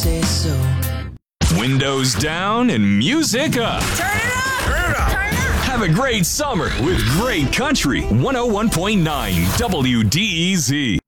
say so. Windows down and music up. Turn it up! Turn it up! Turn it up! Have a great summer with great country. 101.9 WDEZ.